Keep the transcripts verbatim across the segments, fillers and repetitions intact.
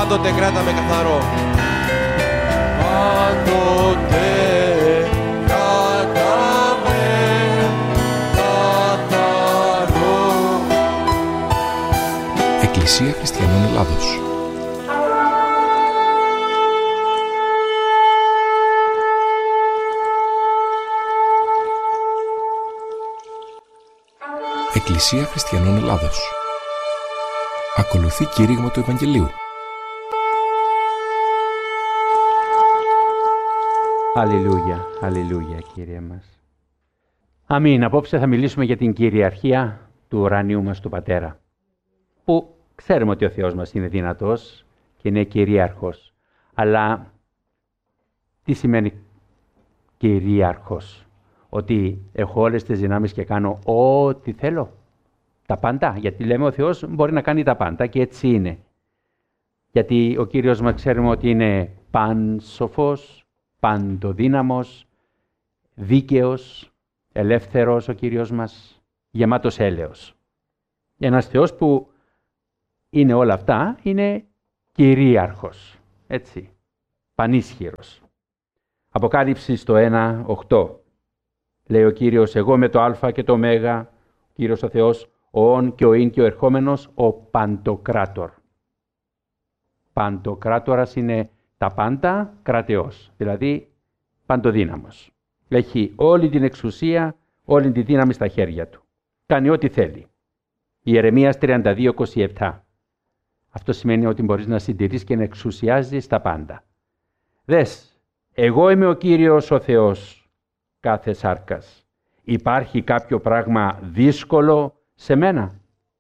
πάντοτε κράτα με καθαρό. Πάντοτε κράτα με καθαρό. Εκκλησία Χριστιανών Ελλάδος. Εκκλησία Χριστιανών Ελλάδος. Ακολουθεί κήρυγμα του Ευαγγελίου. Αλληλούια, αλληλούια, Κύριε μας. Αμήν. Απόψε θα μιλήσουμε για την κυριαρχία του ουρανίου μας του Πατέρα. Που ξέρουμε ότι ο Θεός μας είναι δυνατός και είναι κυρίαρχος. Αλλά τι σημαίνει κυρίαρχος? Ότι έχω όλες τις δυνάμεις και κάνω ό,τι θέλω. Τα πάντα. Γιατί λέμε ο Θεός μπορεί να κάνει τα πάντα και έτσι είναι. Γιατί ο Κύριος μας ξέρουμε ότι είναι πανσοφός, παντοδύναμος, δίκαιος, ελεύθερος ο Κύριος μας, γεμάτος έλεος. Ένας Θεός που είναι όλα αυτά, είναι κυρίαρχος, έτσι, πανίσχυρος. Αποκάλυψη στο ένα οκτώ. Λέει ο Κύριος, εγώ με το Α και το Ω, ο Κύριος ο Θεός, ο Ων και ο Ιν και ο ερχόμενος, ο Παντοκράτορ. Παντοκράτορας είναι τα πάντα, κρατεός, δηλαδή παντοδύναμος. Έχει όλη την εξουσία, όλη τη δύναμη στα χέρια του. Κάνει ό,τι θέλει. Ιερεμίας τριάντα δύο είκοσι επτά. Αυτό σημαίνει ότι μπορείς να συντηρείς και να εξουσιάζεις τα πάντα. Δες, εγώ είμαι ο Κύριος ο Θεός κάθε σάρκας. Υπάρχει κάποιο πράγμα δύσκολο σε μένα?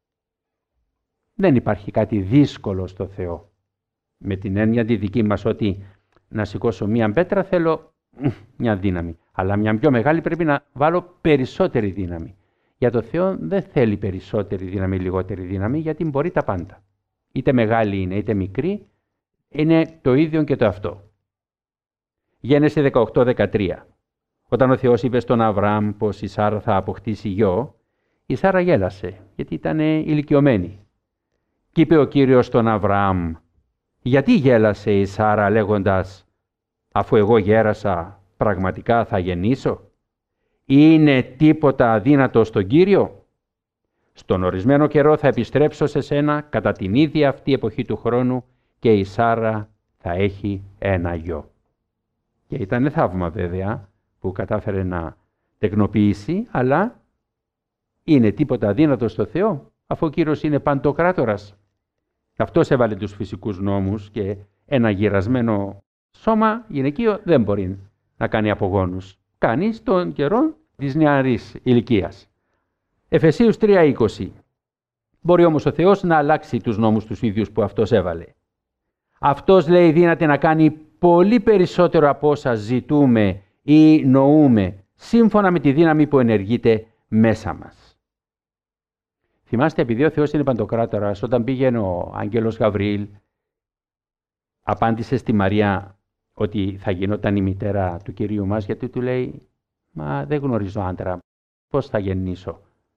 Δεν υπάρχει κάτι δύσκολο στο Θεό. Με την έννοια τη δική μας ότι να σηκώσω μία πέτρα θέλω μια δύναμη. Αλλά μια πιο μεγάλη πρέπει να βάλω περισσότερη δύναμη. Για το Θεό δεν θέλει περισσότερη δύναμη, λιγότερη δύναμη, γιατί μπορεί τα πάντα. Είτε μεγάλη είναι, είτε μικρή, είναι το ίδιο και το αυτό. Γένεση δεκαοκτώ δεκατρία. Όταν ο Θεός είπε στον Αβραάμ πως η Σάρα θα αποκτήσει γιο, η Σάρα γέλασε, γιατί ήταν ηλικιωμένη. Και είπε ο Κύριος στον Αβραάμ, γιατί γέλασε η Σάρα λέγοντας, αφού εγώ γέρασα, πραγματικά θα γεννήσω? Είναι τίποτα αδύνατο στον Κύριο? Στον ορισμένο καιρό θα επιστρέψω σε σένα κατά την ίδια αυτή εποχή του χρόνου και η Σάρα θα έχει ένα γιο. Και ήταν θαύμα βέβαια που κατάφερε να τεκνοποιήσει, αλλά είναι τίποτα αδύνατο στο Θεό, αφού ο Κύριος είναι παντοκράτορας. Αυτός έβαλε τους φυσικούς νόμους και ένα γυρασμένο σώμα γυναικείο δεν μπορεί να κάνει απογόνους. Κάνει στον καιρό της νεαρής ηλικίας. Εφεσίους τρία είκοσι. Μπορεί όμως ο Θεός να αλλάξει τους νόμους τους ίδιους που αυτός έβαλε. Αυτός, λέει, δύναται να κάνει πολύ περισσότερο από όσα ζητούμε ή νοούμε, σύμφωνα με τη δύναμη που ενεργείται μέσα μας. Θυμάστε, επειδή ο Θεός είναι παντοκράτορας, όταν πήγαινε ο άγγελος Γαβριήλ, απάντησε στη Μαρία ότι θα γινόταν η μητέρα του Κυρίου μας, γιατί του λέει, μα δεν γνωρίζω άντρα, πώς θα γεννήσω?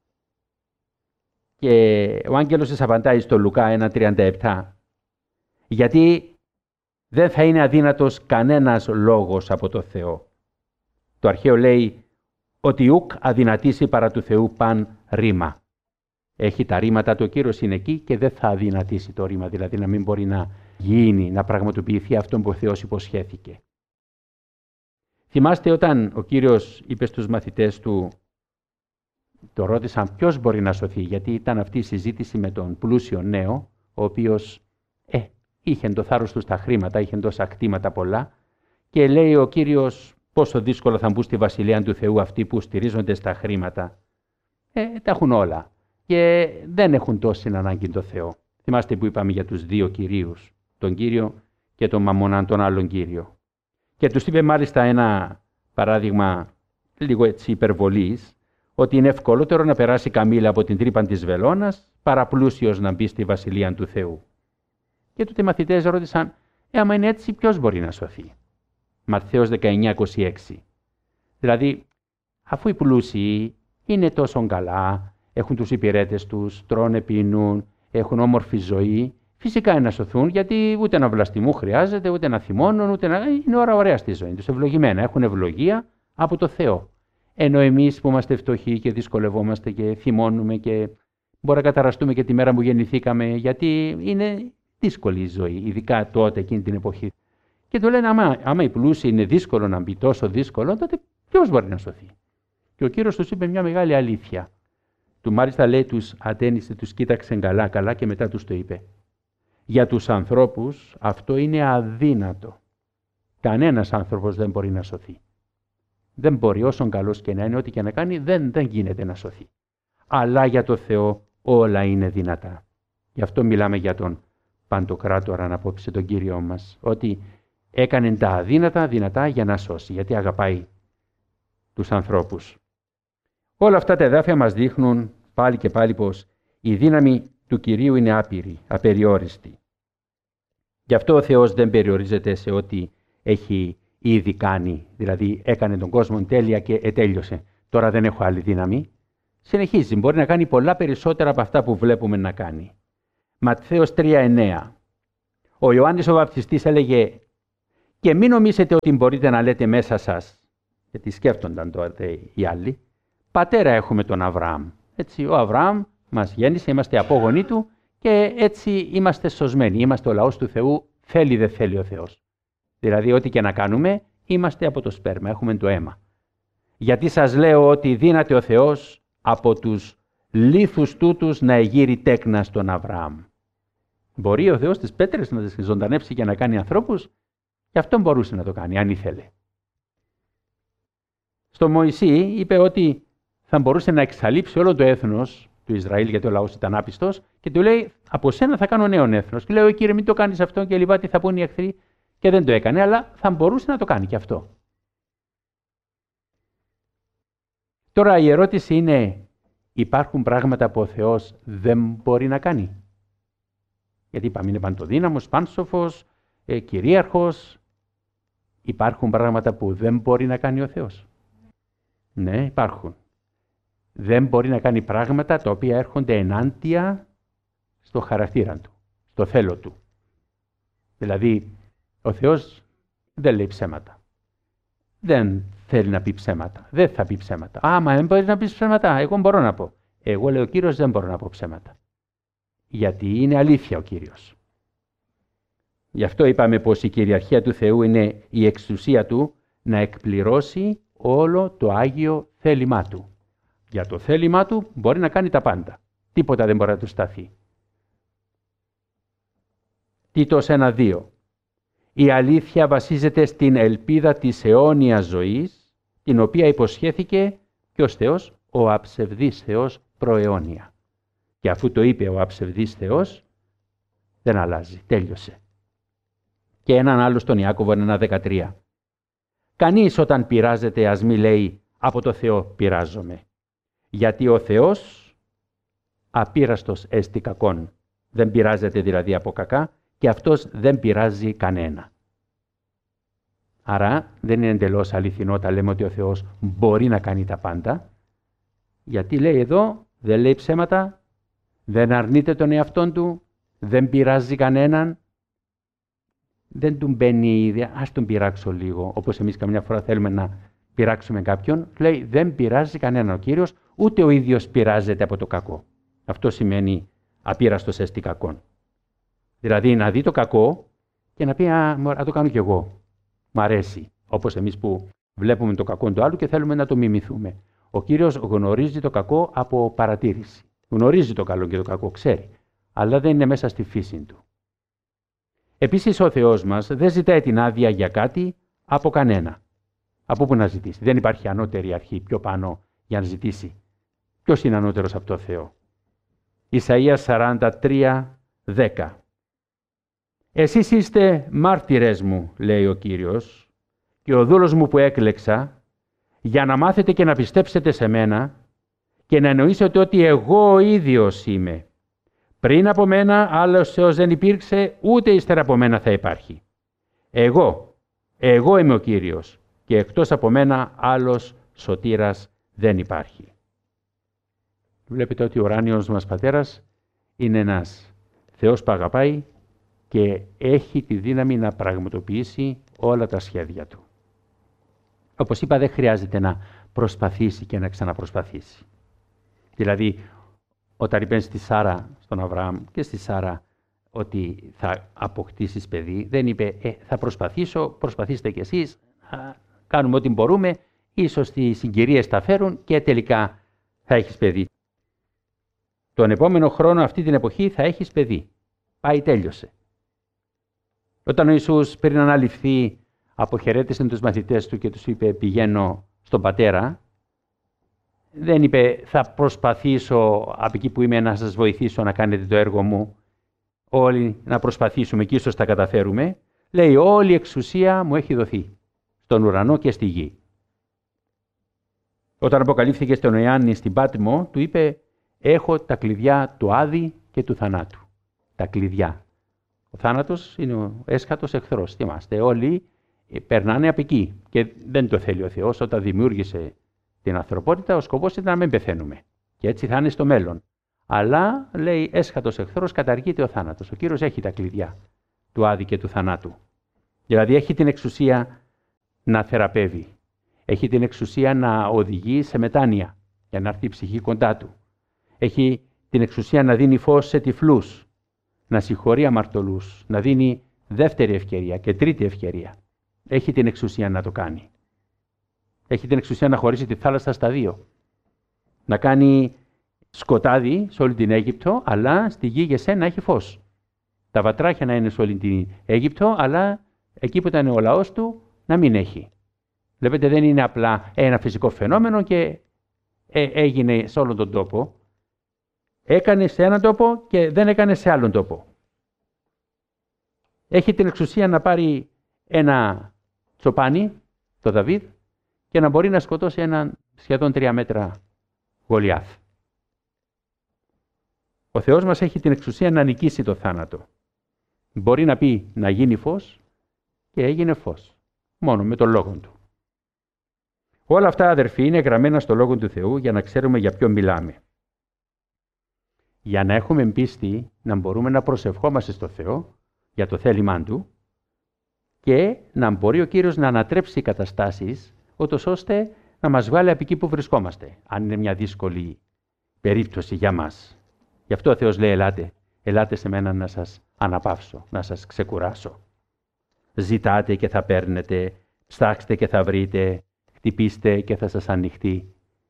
Και ο άγγελος της απαντάει στο Λουκά ένα τριάντα επτά, γιατί δεν θα είναι αδύνατος κανένας λόγος από το Θεό. Το αρχαίο λέει ότι ουκ αδυνατήσει παρά του Θεού παν ρήμα. Έχει τα ρήματα του, ο Κύριος είναι εκεί και δεν θα αδυνατήσει το ρήμα, δηλαδή να μην μπορεί να γίνει, να πραγματοποιηθεί αυτό που ο Θεός υποσχέθηκε. Θυμάστε όταν ο Κύριος είπε στους μαθητές του, το ρώτησαν ποιος μπορεί να σωθεί, γιατί ήταν αυτή η συζήτηση με τον πλούσιο νέο, ο οποίος ε, είχε το θάρρος του στα χρήματα, είχε τόσα κτήματα πολλά, και λέει ο Κύριος πόσο δύσκολο θα μπουν στη Βασιλεία του Θεού αυτοί που στηρίζονται στα χρήματα. Ε, τα έχουν όλα και δεν έχουν τόση ανάγκη το Θεό. Θυμάστε που είπαμε για τους δύο κυρίους, τον Κύριο και τον Μαμμονάν, τον άλλον Κύριο. Και τους είπε μάλιστα ένα παράδειγμα λίγο έτσι υπερβολής, ότι είναι ευκολότερο να περάσει καμήλα από την τρύπα της βελόνας παρά πλούσιος να μπει στη Βασιλεία του Θεού. Και τότε οι μαθητές ρώτησαν, ε, άμα είναι έτσι, ποιος μπορεί να σωθεί? Ματθαίος δεκαεννιά είκοσι έξι. Δηλαδή, αφού οι πλούσιοι είναι τόσο καλά, έχουν τους υπηρέτες τους, τρώνε, πίνουν, έχουν όμορφη ζωή, φυσικά είναι να σωθούν, γιατί ούτε να βλαστημού χρειάζεται, ούτε να θυμώνουν, ούτε να. Είναι ώρα ωραία στη ζωή τους, ευλογημένα. Έχουν ευλογία από το Θεό. Ενώ εμείς που είμαστε φτωχοί και δυσκολευόμαστε και θυμώνουμε και μπορεί να καταραστούμε και τη μέρα που γεννηθήκαμε, γιατί είναι δύσκολη η ζωή, ειδικά τότε, εκείνη την εποχή. Και του λένε, άμα, άμα οι πλούσιοι είναι δύσκολο να μπει τόσο δύσκολο, τότε ποιος μπορεί να σωθεί. Και ο Κύριος τους είπε μια μεγάλη αλήθεια. Του μάλιστα λέει τους ατένισε, τους κοίταξε καλά καλά και μετά τους το είπε. Για τους ανθρώπους αυτό είναι αδύνατο. Κανένας άνθρωπος δεν μπορεί να σωθεί. Δεν μπορεί, όσον καλός και να είναι, ό,τι και να κάνει, δεν, δεν γίνεται να σωθεί. Αλλά για το Θεό όλα είναι δυνατά. Γι' αυτό μιλάμε για τον Παντοκράτορα απόψε, τον Κύριό μας, ότι έκανε τα αδύνατα δυνατά για να σώσει, γιατί αγαπάει τους ανθρώπους. Όλα αυτά τα εδάφια μας δείχνουν πάλι και πάλι πως η δύναμη του Κυρίου είναι άπειρη, απεριόριστη. Γι' αυτό ο Θεός δεν περιορίζεται σε ό,τι έχει ήδη κάνει, δηλαδή έκανε τον κόσμο τέλεια και ετέλειωσε. Τώρα δεν έχω άλλη δύναμη. Συνεχίζει, μπορεί να κάνει πολλά περισσότερα από αυτά που βλέπουμε να κάνει. Ματθαίος τρία εννέα. Ο Ιωάννης ο Βαπτιστής έλεγε «Και μην νομίσετε ότι μπορείτε να λέτε μέσα σας», γιατί σκέφτονταν τότε οι άλλοι, «Πατέρα έχουμε τον Αβραάμ». Έτσι, ο Αβραάμ μας γέννησε, είμαστε απόγονοί του και έτσι είμαστε σωσμένοι. Είμαστε ο λαός του Θεού, θέλει δεν θέλει ο Θεός. Δηλαδή, ό,τι και να κάνουμε, είμαστε από το σπέρμα, έχουμε το αίμα. Γιατί σας λέω ότι δύναται ο Θεός από τους λίθους τούτους να εγείρει τέκνα στον Αβραάμ. Μπορεί ο Θεός τις πέτρες να τις ζωντανέψει και να κάνει ανθρώπους, και αυτό μπορούσε να το κάνει, αν ήθελε. Στο Μωυσή είπε ότι θα μπορούσε να εξαλείψει όλο το έθνος του Ισραήλ, γιατί ο λαός ήταν άπιστος, και του λέει: από σένα θα κάνω νέο έθνος. Και λέει: Κύριε, μην το κάνεις αυτό, και λοιπά, τι θα πούν οι εχθροί. Και δεν το έκανε, αλλά θα μπορούσε να το κάνει και αυτό. Τώρα η ερώτηση είναι: υπάρχουν πράγματα που ο Θεός δεν μπορεί να κάνει? Γιατί είπαμε, είναι παντοδύναμος, πάνσοφος, ε, κυρίαρχος. Υπάρχουν πράγματα που δεν μπορεί να κάνει ο Θεός? Ναι, υπάρχουν. Δεν μπορεί να κάνει πράγματα τα οποία έρχονται ενάντια στο χαρακτήρα του, στο θέλω του. Δηλαδή, ο Θεός δεν λέει ψέματα. Δεν θέλει να πει ψέματα. Δεν θα πει ψέματα. Άμα δεν μπορεί να πει ψέματα, εγώ μπορώ να πω. Εγώ, λέει ο Κύριος, δεν μπορώ να πω ψέματα. Γιατί είναι αλήθεια ο Κύριος. Γι' αυτό είπαμε πως η κυριαρχία του Θεού είναι η εξουσία του να εκπληρώσει όλο το Άγιο θέλημά του. Για το θέλημά του μπορεί να κάνει τα πάντα. Τίποτα δεν μπορεί να του σταθεί. Τίτος ένα δύο. Η αλήθεια βασίζεται στην ελπίδα της αιώνιας ζωής, την οποία υποσχέθηκε ποιος Θεός? Ο αψευδής Θεός προαιώνια. Και αφού το είπε ο αψευδής Θεός, δεν αλλάζει, τέλειωσε. Και έναν άλλο στον Ιάκωβο ένα δεκατρία. Κανείς όταν πειράζεται ας μη λέει από το Θεό πειράζομαι. Γιατί ο Θεός απείραστος έστι κακόν. Δεν πειράζεται δηλαδή από κακά και αυτός δεν πειράζει κανένα. Άρα δεν είναι εντελώς αληθινό όταν λέμε ότι ο Θεός μπορεί να κάνει τα πάντα. Γιατί λέει εδώ, δεν λέει ψέματα, δεν αρνείται τον εαυτόν του, δεν πειράζει κανέναν. Δεν του μπαίνει η ιδέα, ας τον πειράξω λίγο, όπως εμείς καμιά φορά θέλουμε να πειράξουμε κάποιον. Λέει, δεν πειράζει κανέναν ο Κύριος, ούτε ο ίδιος πειράζεται από το κακό. Αυτό σημαίνει απείραστος έστι κακόν. Δηλαδή να δει το κακό και να πει, α, να το κάνω κι εγώ. Μ' αρέσει. Όπως εμείς που βλέπουμε το κακό του άλλου και θέλουμε να το μιμηθούμε. Ο Κύριος γνωρίζει το κακό από παρατήρηση. Γνωρίζει το καλό και το κακό, ξέρει. Αλλά δεν είναι μέσα στη φύση του. Επίσης ο Θεός μας δεν ζητάει την άδεια για κάτι από κανένα. Από πού να ζητήσει? Δεν υπάρχει ανώτερη αρχή πιο πάνω για να ζητήσει. Ποιος είναι ανώτερος από το Θεό? Ισαΐας σαράντα τρία δέκα. Εσείς είστε μάρτυρες μου, λέει ο Κύριος, και ο δούλος μου που έκλεξα, για να μάθετε και να πιστέψετε σε μένα και να εννοήσετε ότι εγώ ο ίδιος είμαι. Πριν από μένα άλλος Θεός δεν υπήρξε, ούτε ύστερα από μένα θα υπάρχει. Εγώ, εγώ είμαι ο Κύριος και εκτός από μένα άλλος σωτήρας δεν υπάρχει. Βλέπετε ότι ο ουράνιος μας Πατέρας είναι ένας Θεός που αγαπάει και έχει τη δύναμη να πραγματοποιήσει όλα τα σχέδια του. Όπως είπα, δεν χρειάζεται να προσπαθήσει και να ξαναπροσπαθήσει. Δηλαδή, όταν είπε στη Σάρα, στον Αβραάμ και στη Σάρα, ότι θα αποκτήσεις παιδί, δεν είπε ε, θα προσπαθήσω, προσπαθήστε κι εσείς, κάνουμε ό,τι μπορούμε, ίσως οι συγκυρίες τα φέρουν και τελικά θα έχεις παιδί. Τον επόμενο χρόνο, αυτή την εποχή, θα έχεις παιδί. Πάει, τέλειωσε. Όταν ο Ιησούς πριν αναληφθεί, αποχαιρέτησε τους μαθητές του και τους είπε πηγαίνω στον Πατέρα, δεν είπε θα προσπαθήσω από εκεί που είμαι να σας βοηθήσω να κάνετε το έργο μου, όλοι να προσπαθήσουμε και ίσως τα καταφέρουμε. Λέει όλη η εξουσία μου έχει δοθεί στον ουρανό και στη γη. Όταν αποκαλύφθηκε στον Ιωάννη στην Πάτμο, του είπε έχω τα κλειδιά του Άδη και του θανάτου. Τα κλειδιά. Ο θάνατος είναι ο έσχατος εχθρός. Θυμάστε, όλοι περνάνε από εκεί και δεν το θέλει ο Θεός. Όταν δημιούργησε την ανθρωπότητα, ο σκοπός ήταν να μην πεθαίνουμε. Και έτσι θα είναι στο μέλλον. Αλλά, λέει, έσχατος εχθρός καταργείται ο θάνατος. Ο Κύριος έχει τα κλειδιά του Άδη και του θανάτου. Δηλαδή έχει την εξουσία να θεραπεύει. Έχει την εξουσία να οδηγεί σε μετάνοια για να έρθει η ψυχή κοντά του. Έχει την εξουσία να δίνει φως σε τυφλούς, να συγχωρεί αμαρτωλούς, να δίνει δεύτερη ευκαιρία και τρίτη ευκαιρία. Έχει την εξουσία να το κάνει. Έχει την εξουσία να χωρίσει τη θάλασσα στα δύο. Να κάνει σκοτάδι σε όλη την Αίγυπτο, αλλά στη γη για σένα έχει φως. Τα βατράχια να είναι σε όλη την Αίγυπτο, αλλά εκεί που ήταν ο λαός του να μην έχει. Βλέπετε, δεν είναι απλά ένα φυσικό φαινόμενο και έγινε σε όλον τον τόπο. Έκανε σε έναν τόπο και δεν έκανε σε άλλον τόπο. Έχει την εξουσία να πάρει ένα τσοπάνι, το Δαβίδ, και να μπορεί να σκοτώσει έναν σχεδόν τρία μέτρα Γολιάθ. Ο Θεός μας έχει την εξουσία να νικήσει το θάνατο. Μπορεί να πει να γίνει φως και έγινε φως. Μόνο με τον λόγο του. Όλα αυτά, αδερφοί, είναι γραμμένα στο Λόγο του Θεού για να ξέρουμε για ποιο μιλάμε. Για να έχουμε πίστη να μπορούμε να προσευχόμαστε στο Θεό για το θέλημά Του και να μπορεί ο Κύριος να ανατρέψει καταστάσεις ούτως ώστε να μας βγάλει από εκεί που βρισκόμαστε, αν είναι μια δύσκολη περίπτωση για μας. Γι' αυτό ο Θεός λέει ελάτε, ελάτε σε μένα να σας αναπαύσω, να σας ξεκουράσω. Ζητάτε και θα παίρνετε, ψάξτε και θα βρείτε, χτυπήστε και θα σας ανοιχτεί.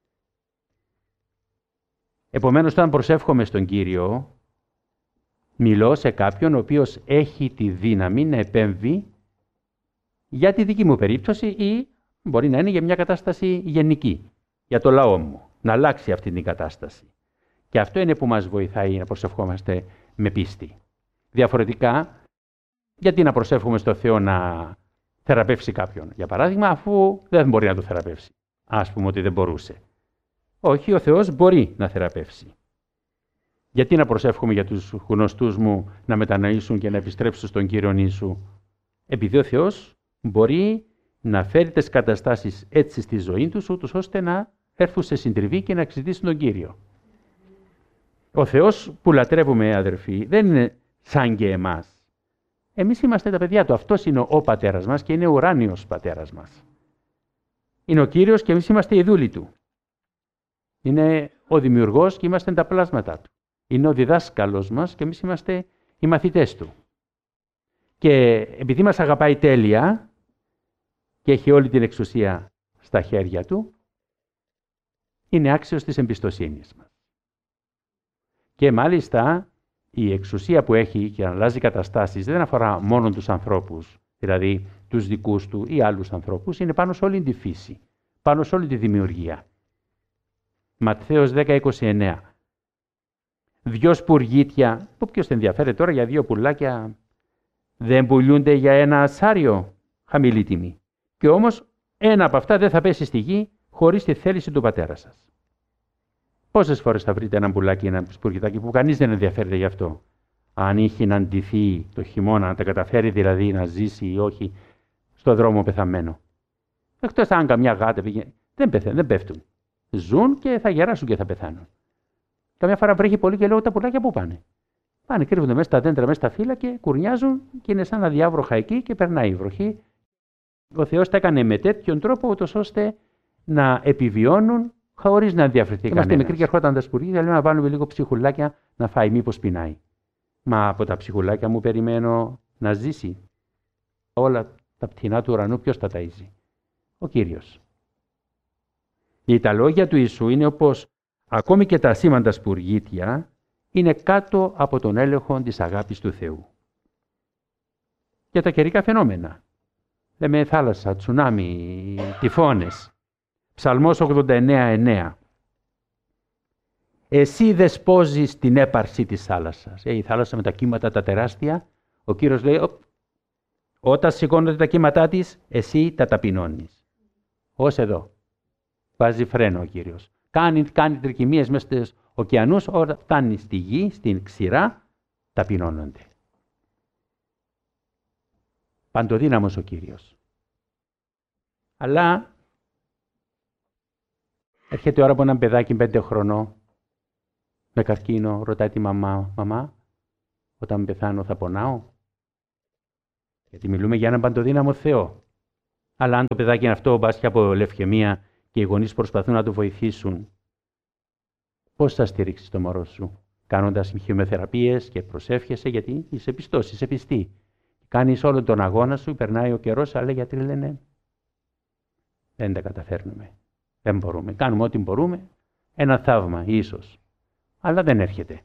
Επομένως, όταν προσεύχομαι στον Κύριο, μιλώ σε κάποιον ο οποίος έχει τη δύναμη να επέμβει για τη δική μου περίπτωση ή μπορεί να είναι για μια κατάσταση γενική, για το λαό μου, να αλλάξει αυτή την κατάσταση. Και αυτό είναι που μας βοηθάει να προσευχόμαστε με πίστη. Διαφορετικά, γιατί να προσεύχομαι στο Θεό να θεραπεύσει κάποιον, για παράδειγμα, αφού δεν μπορεί να το θεραπεύσει. Ας πούμε ότι δεν μπορούσε. Όχι, ο Θεός μπορεί να θεραπεύσει. Γιατί να προσεύχομαι για τους γνωστούς μου να μετανοήσουν και να επιστρέψουν στον Κύριο Ιησού. Επειδή ο Θεός μπορεί να φέρει τις καταστάσεις έτσι στη ζωή τους, ούτως ώστε να έρθουν σε συντριβή και να εξητήσουν τον Κύριο. Ο Θεός που λατρεύουμε, αδερφοί, δεν είναι σαν και εμάς. Εμείς είμαστε τα παιδιά Του. Αυτός είναι ο Πατέρας μας και είναι ο ουράνιος Πατέρας μας. Είναι ο Κύριος και εμείς είμαστε οι δούλοι Του. Είναι ο Δημιουργός και είμαστε τα πλάσματα Του. Είναι ο διδάσκαλος μας και εμείς είμαστε οι μαθητές Του. Και επειδή μας αγαπάει τέλεια και έχει όλη την εξουσία στα χέρια Του, είναι άξιος της εμπιστοσύνης μας. Και μάλιστα η εξουσία που έχει και αλλάζει καταστάσεις δεν αφορά μόνο τους ανθρώπους, δηλαδή τους δικούς Του ή άλλους ανθρώπους, είναι πάνω σε όλη τη φύση, πάνω σε όλη τη δημιουργία. Ματθαίος δέκα είκοσι εννέα. Δυο σπουργίτια, που ποιος ενδιαφέρεται τώρα για δύο πουλάκια, δεν πουλούνται για ένα ασάριο, χαμηλή τιμή. Και όμως ένα από αυτά δεν θα πέσει στη γη χωρίς τη θέληση του πατέρα σας. Πόσες φορές θα βρείτε ένα πουλάκι, ένα σπουργιτάκι που κανείς δεν ενδιαφέρεται γι' αυτό. Αν είχε να ντυθεί το χειμώνα, να τα καταφέρει δηλαδή να ζήσει ή όχι στο δρόμο πεθαμένο. Εκτός αν καμιά γάτα πήγε, δεν, πεθαίνουν, δεν πέφτουν. Ζουν και θα γεράσουν και θα πεθάνουν. Καμιά φορά βρέχει πολύ και λέω τα πουλάκια πού πάνε. Πάνε, κρύβονται μέσα στα δέντρα, μέσα στα φύλλα και κουρνιάζουν και είναι σαν αδιάβροχα εκεί και περνάει η βροχή. Ο Θεός τα έκανε με τέτοιον τρόπο, ούτως ώστε να επιβιώνουν χωρίς να ενδιαφερθεί κανένας. Είμαστε μικροί και ερχόταν τα σπουργή, λέμε να βάλουμε λίγο ψυχουλάκια να φάει, μήπως πεινάει. Μα από τα ψυχουλάκια μου περιμένω να ζήσει. Όλα τα πτηνά του ουρανού ποιος τα ταΐζει? Ο Κύριος. Και τα λόγια του Ιησού είναι όπως ακόμη και τα σήμαντα σπουργίτια είναι κάτω από τον έλεγχο της αγάπης του Θεού. Και τα καιρικά φαινόμενα. Λέμε θάλασσα, τσουνάμι, τυφώνες. Ψαλμός ογδόντα εννέα εννέα. Εσύ δεσπόζεις την έπαρση της θάλασσας. Ε, η θάλασσα με τα κύματα τα τεράστια. Ο Κύριος λέει, όταν σηκώνονται τα κύματά της, εσύ τα ταπεινώνεις. Ως εδώ. Βάζει φρένο ο Κύριος. Κάνει, κάνει τρικυμίες μέσα στους ωκεανούς, όταν φτάνει στη γη, στην ξηρά, ταπεινώνονται. Παντοδύναμος ο Κύριος. Αλλά έρχεται η ώρα που ένα παιδάκι πέντε χρονών με καρκίνο ρωτάει τη μαμά, μαμά, όταν πεθάνω θα πονάω? Γιατί μιλούμε για έναν παντοδύναμο Θεό. Αλλά αν το παιδάκι είναι αυτό, μπάσχει από λευκαιμία και οι γονείς προσπαθούν να το βοηθήσουν, πώς θα στηρίξεις το μωρό σου? Κάνοντας χημειοθεραπείες και προσεύχεσαι, γιατί είσαι πιστός, είσαι πιστή. Κάνεις όλο τον αγώνα σου, περνάει ο καιρός, αλλά οι γιατροί λένε δεν τα καταφέρνουμε, δεν μπορούμε. Κάνουμε ό,τι μπορούμε, ένα θαύμα ίσως, αλλά δεν έρχεται.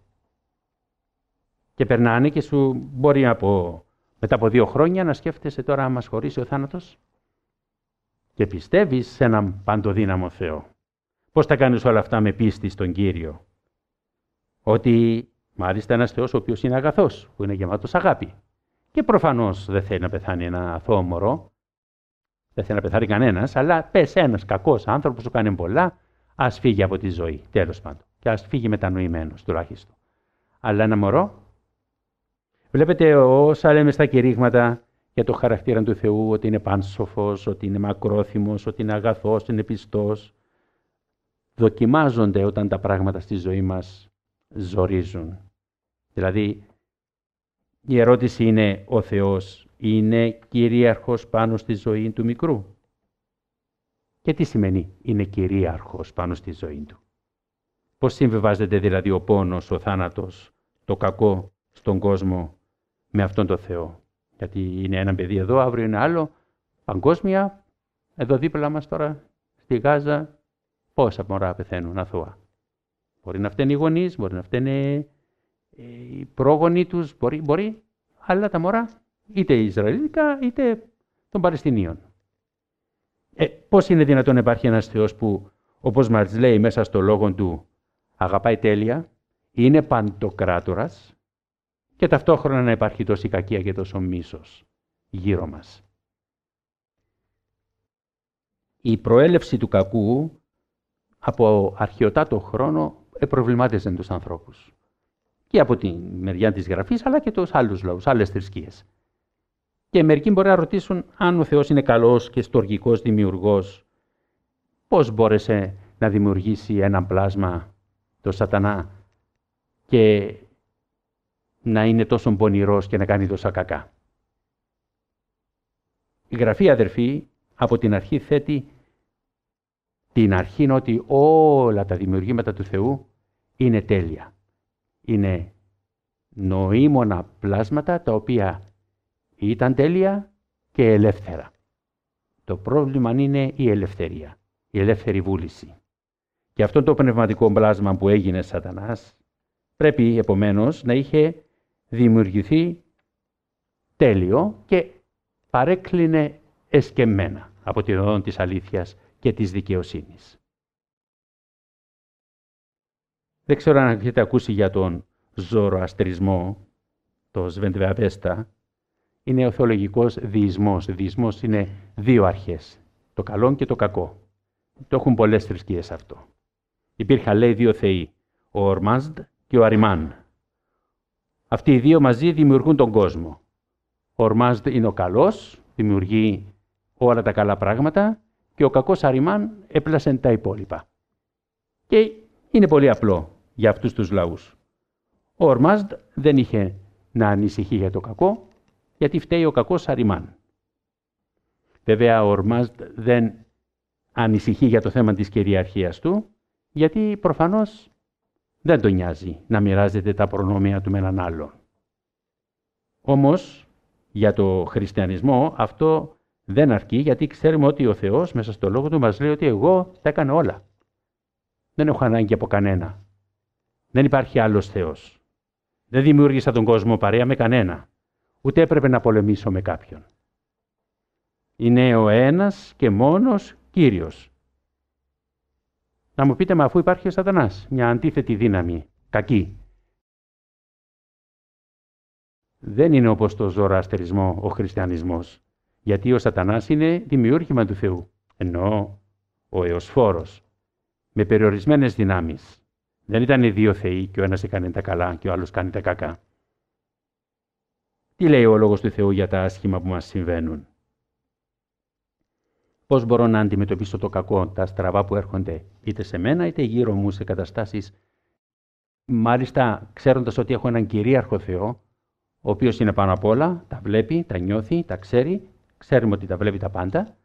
Και περνάνε και σου μπορεί από, μετά από δύο χρόνια να σκέφτεσαι τώρα αν μας χωρίσει ο θάνατος και πιστεύεις σε έναν παντοδύναμο Θεό. Πώς θα κάνεις όλα αυτά με πίστη στον Κύριο? Ότι μάλιστα ένας Θεός ο οποίος είναι αγαθός, που είναι γεμάτος αγάπη. Και προφανώς δεν θέλει να πεθάνει ένα αθώο μωρό, δεν θέλει να πεθάνει κανένας, αλλά πες ένας κακός άνθρωπος που κάνει πολλά, ας φύγει από τη ζωή, τέλος πάντων. Και ας φύγει μετανοημένος τουλάχιστον. Αλλά ένα μωρό, βλέπετε όσα λέμε στα κηρύγματα για το χαρακτήρα του Θεού, ότι είναι πάνσοφος, ότι είναι μακρόθυμος, ότι είναι αγαθός, είναι πιστός, δοκιμάζονται όταν τα πράγματα στη ζωή μας ζορίζουν. Δηλαδή, η ερώτηση είναι, ο Θεός είναι κυρίαρχος πάνω στη ζωή του μικρού? Και τι σημαίνει είναι κυρίαρχος πάνω στη ζωή του? Πώς συμβιβάζεται δηλαδή ο πόνος, ο θάνατος, το κακό στον κόσμο με αυτόν τον Θεό? Γιατί είναι ένα παιδί εδώ, αύριο είναι άλλο, παγκόσμια, εδώ δίπλα μας τώρα, στη Γάζα, πόσα μωρά πεθαίνουν αθώα. Μπορεί να φταίνουν οι γονείς, μπορεί να φταίνουν οι πρόγονοι τους, μπορεί, μπορεί, αλλά τα μωρά είτε Ισραηλίκα είτε των Παλαιστινίων. Ε, πώς είναι δυνατόν να υπάρχει ένας Θεός που, όπως μας λέει μέσα στο λόγο του, αγαπάει τέλεια, είναι παντοκράτορας και ταυτόχρονα να υπάρχει τόση κακία και τόσο μίσος γύρω μας? Η προέλευση του κακού από αρχαιοτάτο χρόνο προβλημάτιζε τους ανθρώπους. Και από τη μεριά της Γραφής, αλλά και τους άλλους λαούς, άλλες θρησκείες. Και μερικοί μπορεί να ρωτήσουν αν ο Θεός είναι καλός και στοργικός δημιουργός, πώς μπόρεσε να δημιουργήσει ένα πλάσμα, το σατανά, και να είναι τόσο πονηρός και να κάνει τόσα κακά? Η Γραφή, αδερφοί, από την αρχή θέτει την αρχή είναι ότι όλα τα δημιουργήματα του Θεού είναι τέλεια. Είναι νοήμωνα πλάσματα τα οποία ήταν τέλεια και ελεύθερα. Το πρόβλημα είναι η ελευθερία, η ελεύθερη βούληση. Και αυτό το πνευματικό πλάσμα που έγινε Σατανάς πρέπει επομένως να είχε δημιουργηθεί τέλειο και παρέκλεινε εσκεμμένα από τη οδόν της αλήθειας και της δικαιοσύνης. Δεν ξέρω αν έχετε ακούσει για τον Ζωροαστρισμό, το Σβεντβεαπέστα. Είναι ο θεολογικός διεισμός. Διεισμός είναι δύο αρχές, το καλό και το κακό. Το έχουν πολλές θρησκείες αυτό. Υπήρχαν, λέει, δύο θεοί, ο Ορμάζντ και ο Αριμάν. Αυτοί οι δύο μαζί δημιουργούν τον κόσμο. Ο Ορμάζντ είναι ο καλός, δημιουργεί όλα τα καλά πράγματα, και ο κακός Αριμάν έπλασε τα υπόλοιπα. Και είναι πολύ απλό για αυτούς τους λαούς. Ο Ορμάζδ δεν είχε να ανησυχεί για το κακό, γιατί φταίει ο κακός Σαριμάν. Βέβαια, ο Ορμάζδ δεν ανησυχεί για το θέμα της κυριαρχίας του, γιατί προφανώς δεν τον νοιάζει να μοιράζεται τα προνόμια του με έναν άλλο. Όμως, για το χριστιανισμό αυτό δεν αρκεί, γιατί ξέρουμε ότι ο Θεός μέσα στο λόγο του μας λέει ότι εγώ τα έκανα όλα. Δεν έχω ανάγκη από κανένα. Δεν υπάρχει άλλος Θεός. Δεν δημιούργησα τον κόσμο παρέα με κανένα. Ούτε έπρεπε να πολεμήσω με κάποιον. Είναι ο ένας και μόνος Κύριος. Να μου πείτε, μα αφού υπάρχει ο Σατανάς, μια αντίθετη δύναμη, κακή. Δεν είναι όπως το ζωραστερισμό ο χριστιανισμός, γιατί ο Σατανάς είναι δημιούργημα του Θεού, ενώ ο Εωσφόρος, με περιορισμένες δυνάμεις. Δεν ήταν δύο θεοί και ο ένας έκανε τα καλά και ο άλλος κάνει τα κακά. Τι λέει ο Λόγος του Θεού για τα άσχημα που μας συμβαίνουν? Πώς μπορώ να αντιμετωπίσω το κακό, τα στραβά που έρχονται είτε σε μένα είτε γύρω μου σε καταστάσεις, μάλιστα ξέροντας ότι έχω έναν κυρίαρχο Θεό, ο οποίος είναι πάνω απ' όλα, τα βλέπει, τα νιώθει, τα ξέρει, ξέρουμε ότι τα βλέπει τα πάντα